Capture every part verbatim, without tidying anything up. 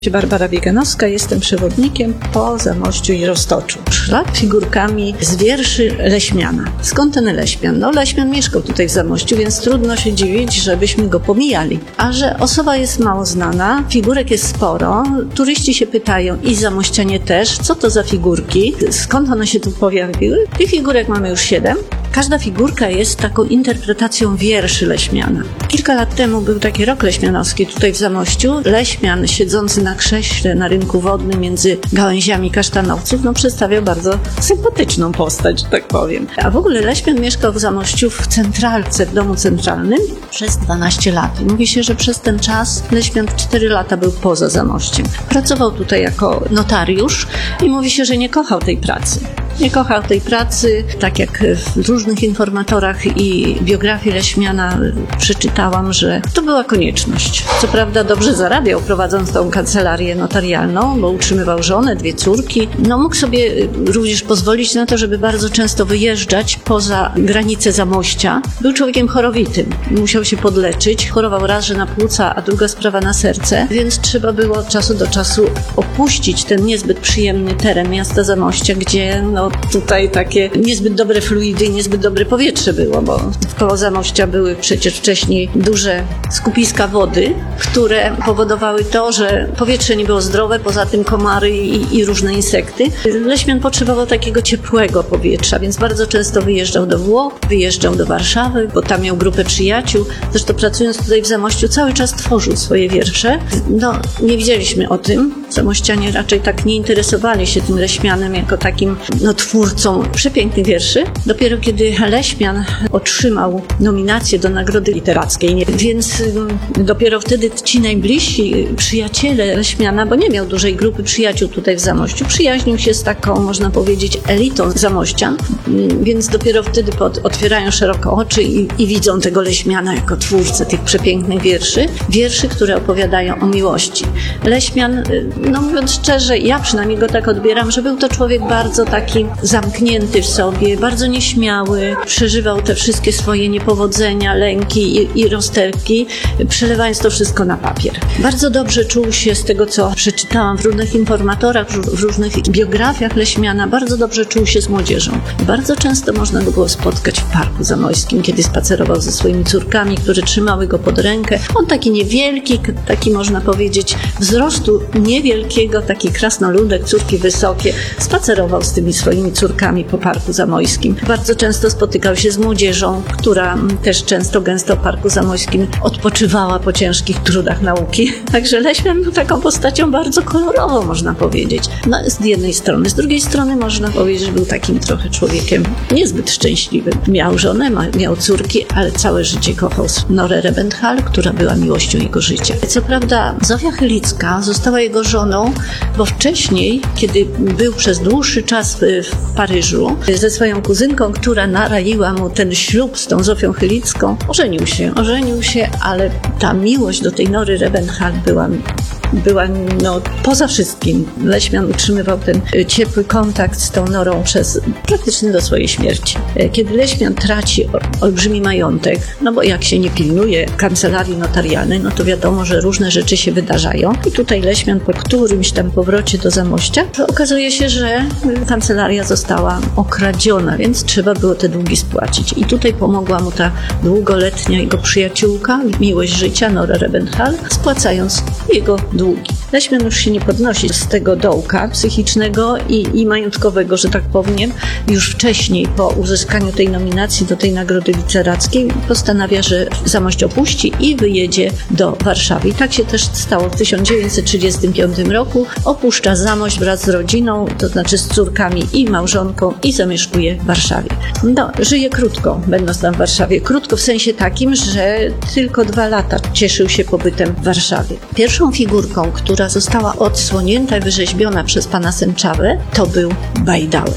Barbara Bieganowska, jestem przewodnikiem po Zamościu i Roztoczu. Szlak figurkami z wierszy Leśmiana. Skąd ten Leśmian? No Leśmian mieszkał tutaj w Zamościu, więc trudno się dziwić, żebyśmy go pomijali. A że osoba jest mało znana, figurek jest sporo, turyści się pytają i zamościanie też, co to za figurki, skąd one się tu pojawiły. Tych figurek mamy już siedem. Każda figurka jest taką interpretacją wierszy Leśmiana. Kilka lat temu był taki rok leśmianowski tutaj w Zamościu. Leśmian siedzący na krześle na rynku wodnym między gałęziami kasztanowców, no przedstawiał bardzo sympatyczną postać, że tak powiem. A w ogóle Leśmian mieszkał w Zamościu w centralce, w domu centralnym przez dwanaście lat. I mówi się, że przez ten czas Leśmian cztery lata był poza Zamościem. Pracował tutaj jako notariusz i mówi się, że nie kochał tej pracy. Nie kochał tej pracy, tak jak w różnych informatorach i biografii Leśmiana przeczytałam, że to była konieczność. Co prawda dobrze zarabiał, prowadząc tą kancelarię notarialną, bo utrzymywał żonę, dwie córki. No mógł sobie również pozwolić na to, żeby bardzo często wyjeżdżać poza granice Zamościa. Był człowiekiem chorowitym, musiał się podleczyć. Chorował raz, że na płuca, a druga sprawa na serce, więc trzeba było od czasu do czasu opuścić ten niezbyt przyjemny teren miasta Zamościa, gdzie no tutaj takie niezbyt dobre fluidy i niezbyt dobre powietrze było, bo koło Zamościa były przecież wcześniej duże skupiska wody, które powodowały to, że powietrze nie było zdrowe, poza tym komary i, i różne insekty. Leśmian potrzebował takiego ciepłego powietrza, więc bardzo często wyjeżdżał do Włoch, wyjeżdżał do Warszawy, bo tam miał grupę przyjaciół. Zresztą pracując tutaj w Zamościu cały czas tworzył swoje wiersze. No, nie wiedzieliśmy o tym. Zamościanie raczej tak nie interesowali się tym Leśmianem jako takim no, twórcą przepięknych wierszy. Dopiero kiedy Leśmian otrzymał nominację do Nagrody Literackiej, więc dopiero wtedy ci najbliżsi przyjaciele Leśmiana, bo nie miał dużej grupy przyjaciół tutaj w Zamościu, przyjaźnił się z taką, można powiedzieć, elitą zamościan, więc dopiero wtedy pod, otwierają szeroko oczy i, i widzą tego Leśmiana jako twórcę tych przepięknych wierszy. Wierszy, które opowiadają o miłości. Leśmian, no mówiąc szczerze, ja przynajmniej go tak odbieram, że był to człowiek bardzo taki zamknięty w sobie, bardzo nieśmiały, przeżywał te wszystkie swoje niepowodzenia, lęki i, i rozterki, przelewając to wszystko na papier. Bardzo dobrze czuł się z tego, co przeczytałam w różnych informatorach, w różnych biografiach Leśmiana, bardzo dobrze czuł się z młodzieżą. Bardzo często można go było spotkać w Parku Zamojskim, kiedy spacerował ze swoimi córkami, które trzymały go pod rękę. On taki niewielki, taki można powiedzieć wzrostu niewielkiego, taki krasnoludek, córki wysokie, spacerował z tymi swoimi córkami po Parku Zamojskim. Bardzo często spotykał się z młodzieżą, która też często, gęsto w Parku Zamojskim odpoczywała po ciężkich trudach nauki. Także Leśmian był taką postacią bardzo kolorową, można powiedzieć. No, z jednej strony. Z drugiej strony można powiedzieć, że był takim trochę człowiekiem niezbyt szczęśliwym. Miał żonę, miał córki, ale całe życie kochał Norę Rebenthal, która była miłością jego życia. Co prawda Zofia Chylicka została jego żoną, bo wcześniej, kiedy był przez dłuższy czas w, w Paryżu ze swoją kuzynką, która naraiła mu ten ślub z tą Zofią Chylicką, ożenił się, ożenił się, ale ta miłość do tej Nory Rebenthal była była no, poza wszystkim. Leśmian utrzymywał ten ciepły kontakt z tą Norą przez praktycznie do swojej śmierci. Kiedy Leśmian traci olbrzymi majątek, no bo jak się nie pilnuje kancelarii notarialnej, no to wiadomo, że różne rzeczy się wydarzają. I tutaj Leśmian po którymś tam powrocie do Zamościa okazuje się, że kancelaria została okradziona, więc trzeba było te długi spłacić. I tutaj pomogła mu ta długoletnia jego przyjaciółka, miłość życia, Nora Rebenthal, spłacając jego długi. Leśmian już się nie podnosi z tego dołka psychicznego i, i majątkowego, że tak powiem. Już wcześniej, po uzyskaniu tej nominacji do tej Nagrody Literackiej, postanawia, że Zamość opuści i wyjedzie do Warszawy. I tak się też stało w tysiąc dziewięćset trzydziestym piątym roku. Opuszcza Zamość wraz z rodziną, to znaczy z córkami i małżonką i zamieszkuje w Warszawie. No, żyje krótko, będąc tam w Warszawie. Krótko w sensie takim, że tylko dwa lata cieszył się pobytem w Warszawie. Pierwszą figurką, która została odsłonięta i wyrzeźbiona przez pana Sęczawę, to był Bajdałek.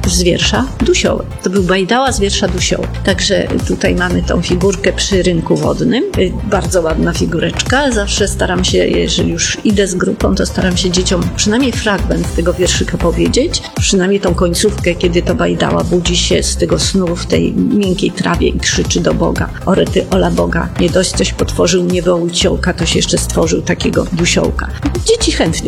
z wiersza Dusiołek. To był Bajdała z wiersza Dusiołek. Także tutaj mamy tą figurkę przy rynku wodnym. Bardzo ładna figureczka. Zawsze staram się, jeżeli już idę z grupą, to staram się dzieciom przynajmniej fragment tego wierszyka powiedzieć. Przynajmniej tą końcówkę, kiedy to Bajdała budzi się z tego snu w tej miękkiej trawie i krzyczy do Boga: orety ola Boga, nie dość coś potworzył niebo uciołka, toś jeszcze stworzył takiego Dusiołka. Dzieci chętnie